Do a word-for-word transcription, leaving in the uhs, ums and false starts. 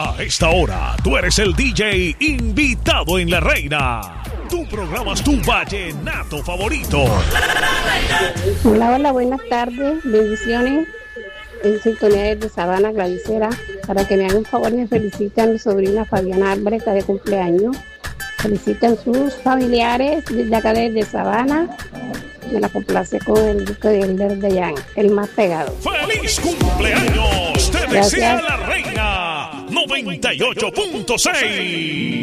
A esta hora, tú eres el D J invitado en La Reina. Tú programas tu vallenato favorito. Hola, hola, buenas tardes, bendiciones. En sintonía de Sabana Gladicera, para que me hagan un favor y me feliciten a mi sobrina Fabiana Álvarez, está de cumpleaños. Felicitan sus familiares desde acá desde Sabana. Me la complace con el disco de Elder Dayan, el más pegado. ¡Feliz cumpleaños! Te Gracias. desea La Reina noventa y ocho punto seis.